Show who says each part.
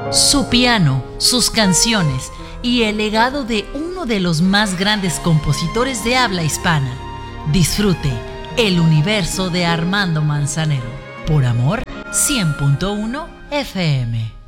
Speaker 1: Su piano, sus canciones y el legado de uno de los más grandes compositores de habla hispana. Disfrute el universo de Armando Manzanero por Amor 100.1 FM.